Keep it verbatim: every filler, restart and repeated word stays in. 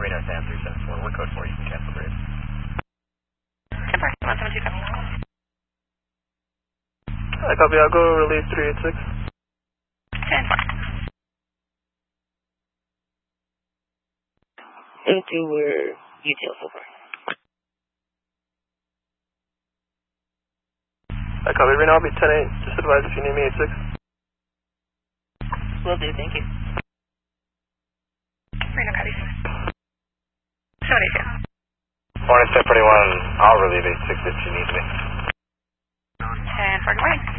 Reno Sam three seven four, we're code four, you can cancel bridge. ten four, one seven two, copy. I copy, I'll go release three eight six. ten four. Into where U T L so far. I copy, Reno, I'll be ten eight, just advise if you need me, eight six. Will do, thank you. Reno, copy. seven eight two. Hornet ten forty-one, I'll relieve eight six if you need me. ten four, good morning.